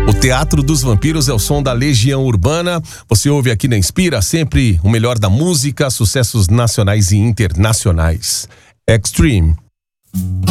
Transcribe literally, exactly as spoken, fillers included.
O Teatro dos Vampiros é o som da Legião Urbana. Você ouve aqui na Inspira sempre o melhor da música, sucessos nacionais e internacionais. Extreme.